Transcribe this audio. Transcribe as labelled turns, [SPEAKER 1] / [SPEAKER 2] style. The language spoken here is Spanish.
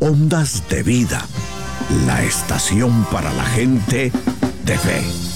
[SPEAKER 1] Ondas de Vida, la estación para la gente de fe.